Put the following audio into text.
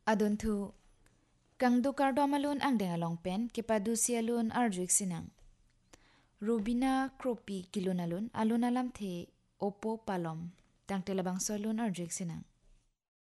Adon thu kang du kardo malun ang denga longpen kipadu sialun arjuik sinang. Rubina kropi kilunalun alun alam the opo palom tang telabang solun arjuik sinang.